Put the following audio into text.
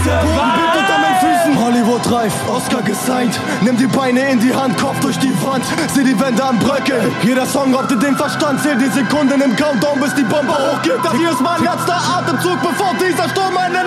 Bodenbeat unter meinen Füßen. Hollywood reif, Oscar gesigned. Nimm die Beine in die Hand, Kopf durch die Wand. Seh die Wände am Bröckeln. Jeder Song raubt dir den Verstand. Zähl die Sekunden im Countdown, bis die Bombe hochgeht. Das hier ist mein letzter Atemzug, bevor dieser Sturm einen